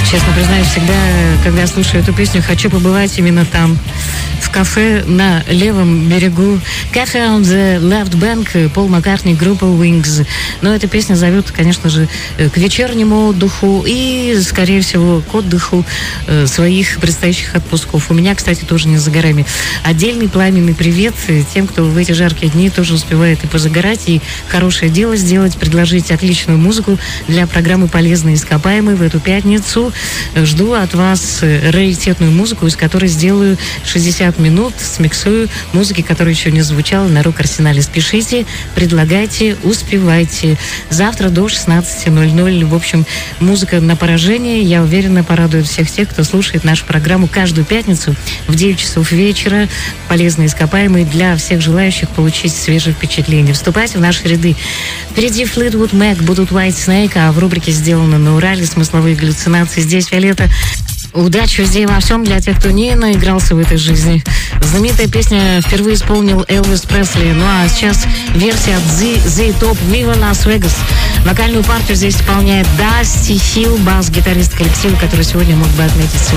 Честно признаюсь, всегда, когда слушаю эту песню, хочу побывать именно там, в кафе на левом берегу. Cafe on the Left Bank, Пол Маккартни, группа Wings. Но эта песня зовет, конечно же, к вечернему отдыху и, скорее всего, к отдыху своих предстоящих отпусков. У меня, кстати, тоже не за горами. Отдельный пламенный привет тем, кто в эти жаркие дни тоже успевает и позагорать, и хорошее дело сделать, предложить отличную музыку для программы «Полезные ископаемые» в эту пятницу. Жду от вас раритетную музыку, из которой сделаю 60 минут, смиксую музыки, которая еще не звучала на рок-арсенале. Спешите, предлагайте, успевайте. Завтра до 16:00. В общем, музыка на поражение. Я уверена, порадует всех тех, кто слушает нашу программу каждую пятницу в 9 часов вечера. Полезные ископаемые для всех желающих получить свежие впечатления. Вступайте в наши ряды. Впереди Fleetwood Mac, будут White Snake, а в рубрике «Сделано на Урале» смысловые галлюцинации. Здесь Виолетта. Удачи везде и во всем для тех, кто не наигрался в этой жизни. Знаменитая песня впервые исполнил Элвис Пресли. Ну а сейчас версия от The Top Viva Las Vegas. Вокальную партию здесь исполняет Дасти Хилл, бас-гитарист коллектива, который сегодня мог бы отметить свой